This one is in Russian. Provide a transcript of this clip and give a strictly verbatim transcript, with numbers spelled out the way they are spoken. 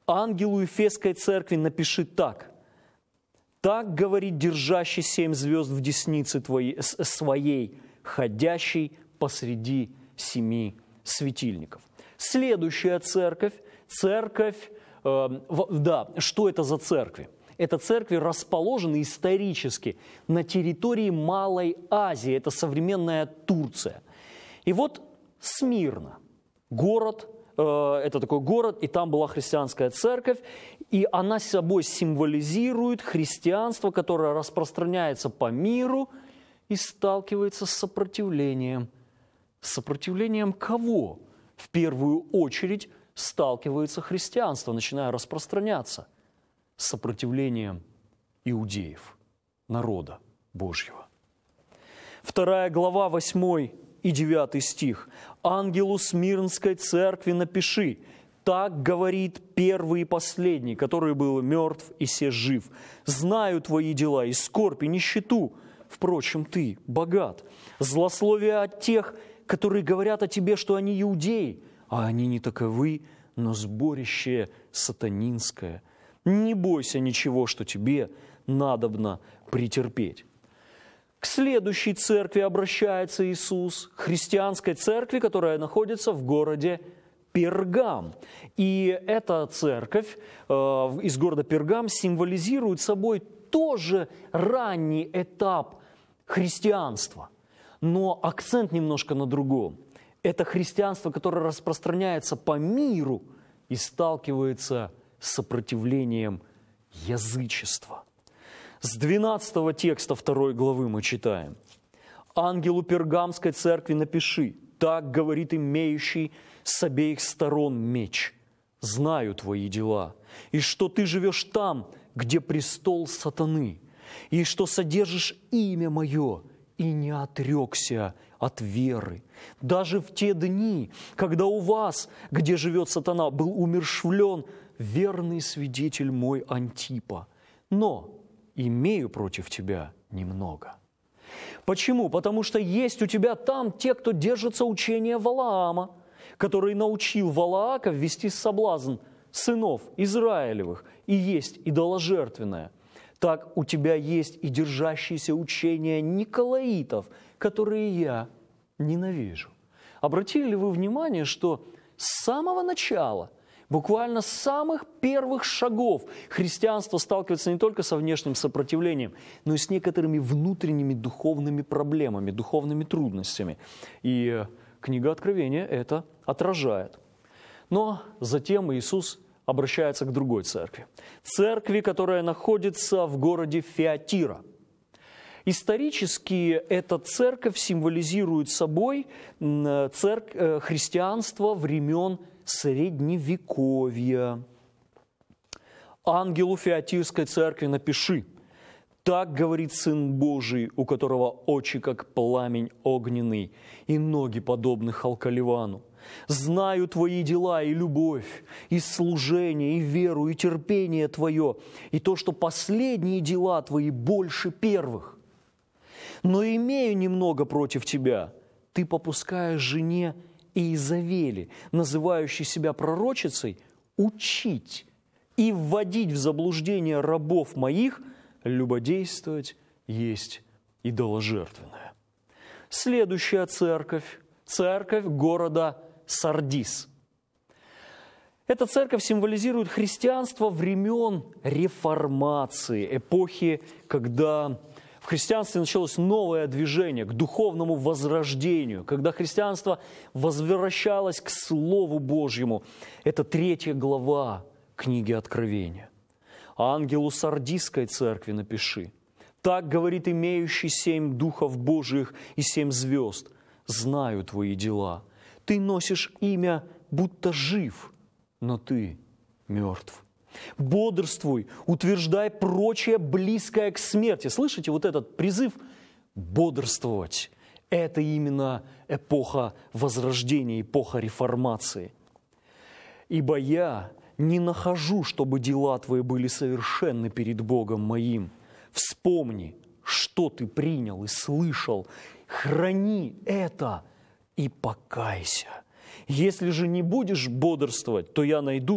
Ангелу Ефесской церкви напиши так. Так говорит держащий семь звезд в деснице твоей, своей, ходящий посреди семи светильников. Следующая церковь, церковь, э, да, что это за церкви? Это церкви расположены исторически на территории Малой Азии, это современная Турция. И вот Смирна, город, э, это такой город, и там была христианская церковь, и она собой символизирует христианство, которое распространяется по миру и сталкивается с сопротивлением. С сопротивлением кого? В первую очередь сталкивается христианство, начиная распространяться. С сопротивлением иудеев, народа Божьего. Вторая глава, восьмой и девятый стих. «Ангелу Смирнской церкви напиши, так говорит первый и последний, который был мертв и се жив. Знаю твои дела и скорбь, и нищету. Впрочем, ты богат. Злословие от тех, которые говорят о тебе, что они иудеи, а они не таковы, но сборище сатанинское. Не бойся ничего, что тебе надобно претерпеть». К следующей церкви обращается Иисус, христианской церкви, которая находится в городе Пергам. И эта церковь э, из города Пергам символизирует собой тоже ранний этап христианства. Но акцент немножко на другом. Это христианство, которое распространяется по миру и сталкивается с сопротивлением язычества. С двенадцатого текста второй главы мы читаем. «Ангелу Пергамской церкви напиши, так говорит имеющий с обеих сторон меч. Знаю твои дела, и что ты живешь там, где престол сатаны, и что содержишь имя мое, и не отрекся от веры. Даже в те дни, когда у вас, где живет сатана, был умерщвлен верный свидетель мой Антипа. Но имею против тебя немного». Почему? Потому что есть у тебя там те, кто держится учения Валаама, который научил Валаака ввести соблазн сынов Израилевых и есть идоложертвенное. Так у тебя есть и держащиеся учения Николаитов, которые я ненавижу. Обратили ли вы внимание, что с самого начала, буквально с самых первых шагов христианство сталкивается не только со внешним сопротивлением, но и с некоторыми внутренними духовными проблемами, духовными трудностями. И книга Откровения это отражает. Но затем Иисус обращается к другой церкви. Церкви, которая находится в городе Фиатира. Исторически эта церковь символизирует собой церковь, христианство времен Средневековья. «Ангелу Фиатирской церкви напиши, так говорит Сын Божий, у которого очи, как пламень огненный, и ноги, подобны халкаливану. Знаю твои дела и любовь, и служение, и веру, и терпение твое, и то, что последние дела твои больше первых. Но имею немного против тебя. Ты попускаешь жене Иезавели, называющей себя пророчицей, учить и вводить в заблуждение рабов моих, любодействовать есть идоложертвенное». Следующая церковь, церковь города Сардис. Эта церковь символизирует христианство времен реформации, эпохи, когда в христианстве началось новое движение к духовному возрождению, когда христианство возвращалось к Слову Божьему. Это третья глава книги Откровения. «Ангелу Сардисской церкви напиши, так говорит имеющий семь духов Божиих и семь звезд. Знаю твои дела. Ты носишь имя, будто жив, но ты мертв. Бодрствуй, утверждай прочее, близкое к смерти». Слышите вот этот призыв бодрствовать? Это именно эпоха возрождения, эпоха реформации. «Ибо я не нахожу, чтобы дела твои были совершенны перед Богом моим. Вспомни, что ты принял и слышал, храни это и покайся. Если же не будешь бодрствовать, то я найду